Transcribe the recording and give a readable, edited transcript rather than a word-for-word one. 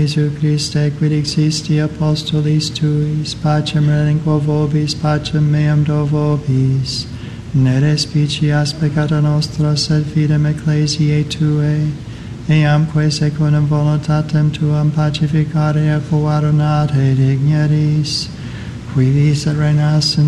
Jesu Christe, quid existi apostolis tuis, pacem relinquo vobis, pacem meam do vobis. Ne respicias peccata nostra, sed fidem ecclesiae Tuae, eamque secundum voluntatem Tuam pacificare et coadunate digneris, qui vis et reinas in